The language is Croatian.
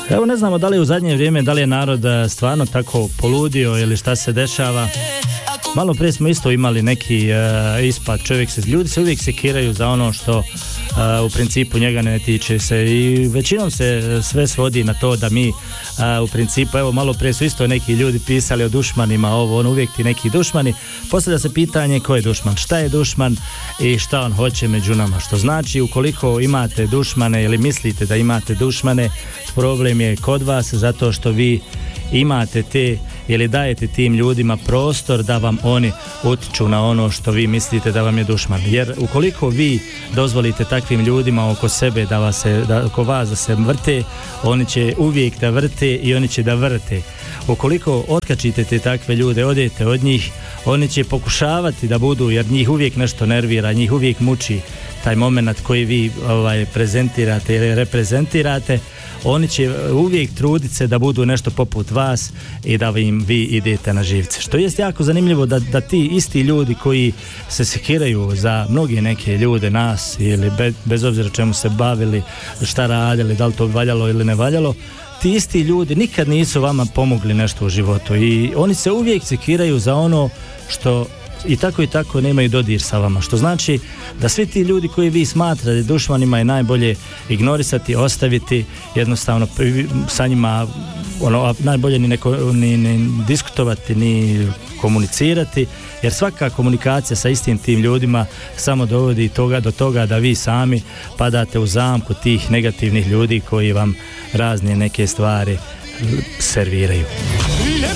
Evo ne znamo da li u zadnje vrijeme, da li je narod stvarno tako poludio ili šta se dešava. Malo prije smo isto imali neki ispad, ljudi se uvijek sekiraju za ono što u principu njega ne tiče se i većinom se sve svodi na to da mi u principu, evo malo prije su isto neki ljudi pisali o dušmanima, uvijek ti neki dušmani. Postavlja se pitanje ko je dušman, šta je dušman i šta on hoće među nama, što znači ukoliko imate dušmane ili mislite da imate dušmane, problem je kod vas zato što vi imate te ili dajete tim ljudima prostor da vam oni utiču na ono što vi mislite da vam je dušman. Jer ukoliko vi dozvolite takvim ljudima oko sebe oko vas da se vrte, oni će uvijek da vrte i oni će da vrte. Ukoliko otkačite te takve ljude, odete od njih, oni će pokušavati da budu, jer njih uvijek nešto nervira, njih uvijek muči taj moment koji vi prezentirate ili reprezentirate. Oni će uvijek truditi se da budu nešto poput vas i da im vi idete na živce. Što jest jako zanimljivo da ti isti ljudi koji se sekiraju za mnoge neke ljude, nas ili bez obzira čemu se bavili, šta radili, da li to valjalo ili ne valjalo, ti isti ljudi nikad nisu vama pomogli nešto u životu i oni se uvijek sekiraju za ono što i tako nemaju dodir sa vama, što znači da svi ti ljudi koji vi smatrate dušmanima je najbolje ignorisati, ostaviti, jednostavno sa njima najbolje ni diskutovati, ni komunicirati, jer svaka komunikacija sa istim tim ljudima samo dovodi do toga da vi sami padate u zamku tih negativnih ljudi koji vam razne neke stvari serviraju.